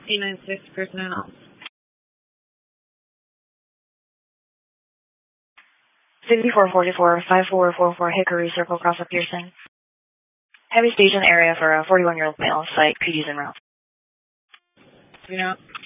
896 personnel. 5444-5444 Hickory Circle, Cross of Pearson. Heavy station area for a 41-year-old male, site PDs en route. You know.